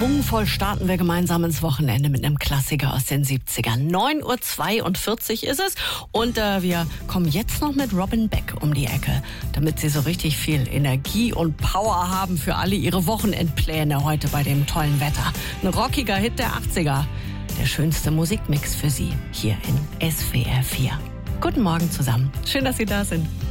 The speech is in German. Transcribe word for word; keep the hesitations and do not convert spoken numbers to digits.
Schwungvoll starten wir gemeinsam ins Wochenende mit einem Klassiker aus den siebzigern. neun Uhr zweiundvierzig ist es und äh, wir kommen jetzt noch mit Robin Beck um die Ecke, damit Sie so richtig viel Energie und Power haben für alle Ihre Wochenendpläne heute bei dem tollen Wetter. Ein rockiger Hit der achtziger. Der schönste Musikmix für Sie hier in S W R vier. Guten Morgen zusammen. Schön, dass Sie da sind.